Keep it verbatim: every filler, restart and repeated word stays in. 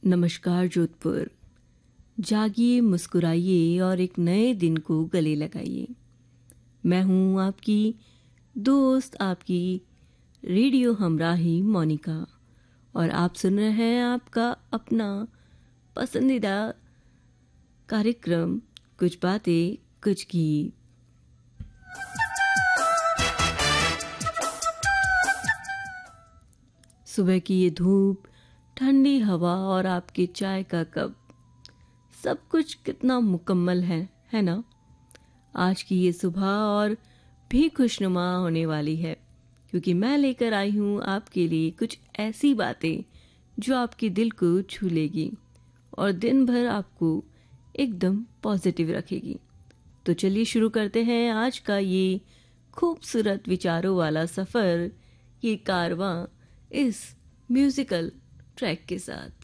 नमस्कार जोधपुर। जागिए, मुस्कुराइए और एक नए दिन को गले लगाइए। मैं हूँ आपकी दोस्त, आपकी रेडियो हमराही मोनिका, और आप सुन रहे हैं आपका अपना पसंदीदा कार्यक्रम कुछ बातें कुछ गीत। सुबह की ये धूप, ठंडी हवा और आपके चाय का कप, सब कुछ कितना मुकम्मल है है ना। आज की ये सुबह और भी खुशनुमा होने वाली है, क्योंकि मैं लेकर आई हूँ आपके लिए कुछ ऐसी बातें जो आपके दिल को छू लेगी और दिन भर आपको एकदम पॉजिटिव रखेगी। तो चलिए शुरू करते हैं आज का ये खूबसूरत विचारों वाला सफ़र, ये कारवां इस म्यूजिकल ट्रैक के साथ।